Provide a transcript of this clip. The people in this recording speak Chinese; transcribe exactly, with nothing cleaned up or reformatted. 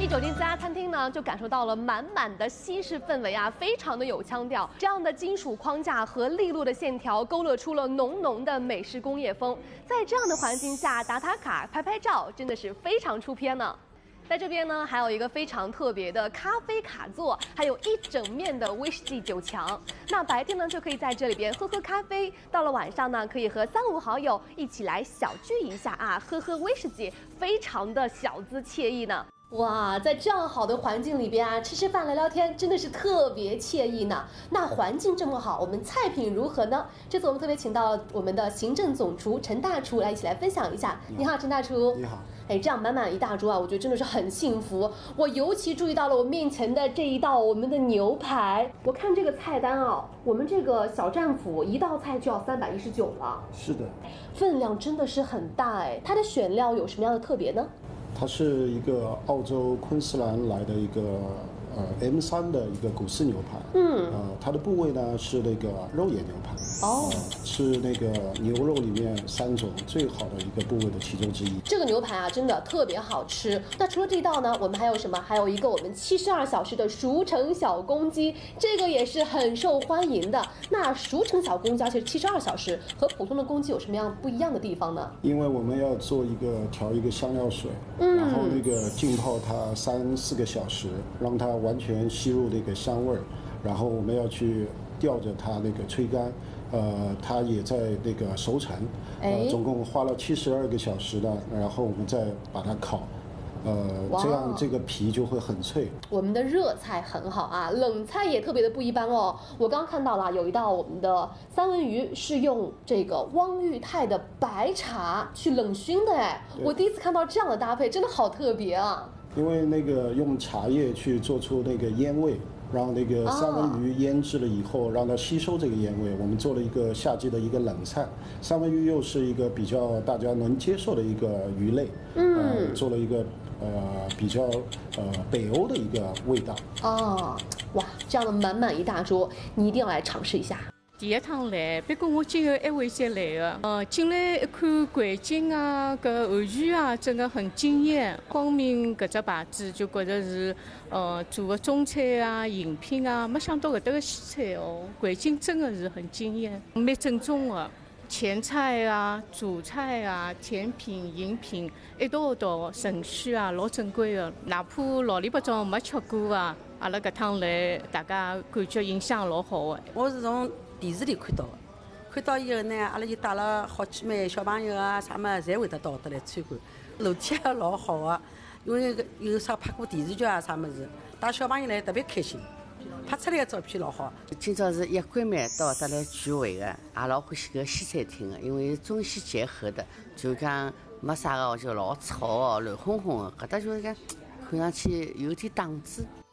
走进这家餐厅呢，就感受到了满满的西式氛围啊，非常的有腔调。这样的金属框架和利落的线条，勾勒出了浓浓的美式工业风。在这样的环境下打打卡、拍拍照，真的是非常出片呢。 在这边呢，还有一个非常特别的咖啡卡座，还有一整面的威士忌酒墙。那白天呢，就可以在这里边喝喝咖啡；到了晚上呢，可以和三五好友一起来小聚一下啊，喝喝威士忌，非常的小资惬意呢。 哇，在这样好的环境里边啊，吃吃饭聊聊天，真的是特别惬意呢。那环境这么好，我们菜品如何呢？这次我们特别请到我们的行政总厨陈大厨来一起来分享一下。你好，陈大厨。 你好。 哎，这样满满一大桌啊，我觉得真的是很幸福。我尤其注意到了我面前的这一道我们的牛排。我看这个菜单啊，我们这个小战斧一道菜就要三百一十九了。 是的。 分量真的是很大哎。它的选料有什么样的特别呢？ 它是一个澳洲昆士兰来的一个呃 M 三的一个古式牛排，嗯，呃，它的部位呢是那个肉眼牛排，哦、呃，是那个牛肉里面三种最好的一个部位的其中之一。 这个牛排啊，真的特别好吃。那除了这道呢，我们还有什么？还有一个我们七十二小时的熟成小公鸡，这个也是很受欢迎的。那熟成小公鸡而且七十二小时和普通的公鸡有什么样不一样的地方呢？ 因为我们要做一个调一个香料水。嗯 然后那个浸泡它三四个小时，让它完全吸入那个香味儿，然后我们要去吊着它那个吹干，呃，它也在那个熟成，呃，总共花了七十二个小时的，然后我们再把它烤。 呃，这样这个皮就会很脆。 我们的热菜很好啊，冷菜也特别的不一般哦。我刚刚看到了有一道我们的三文鱼是用这个汪裕泰的白茶去冷熏的哎，我第一次看到这样的搭配，真的好特别啊。 因为那个用茶叶去做出那个烟味。 让那个三文鱼腌制了以后，让它吸收这个烟味。我们做了一个夏季的一个冷菜，三文鱼又是一个比较大家能接受的一个鱼类，嗯，呃、做了一个呃比较呃北欧的一个味道。 哦，哇，这样的满满一大桌，你一定要来尝试一下。 第一趟来，不过我今后还会再来的。呃，进来一看环境啊，搿后厨啊，真的很惊艳。光明搿只牌子就觉着是，呃，做个中餐啊、饮品啊，没想到搿搭个西餐哦，环境真的是很惊艳，蛮正宗的。前菜啊、主菜啊、甜品、饮品一道一道程序啊，老正规的。哪怕老里八早没吃过啊，阿拉搿趟来，大家感觉印象老好的。 我是从 电视里看到的，看到以后呢，阿拉就带了好几枚小朋友啊，啥么侪会得到得来参观。楼梯也老好的，因为有啥拍过电视剧啊啥么子，带小朋友来特别开心，拍出来的照片老好。 今朝是一闺蜜到得来聚会的，也老欢喜搿西餐厅的，因为中西结合的，就讲没啥个就老吵哦，乱哄哄的，搿搭就是讲看上去有点档次。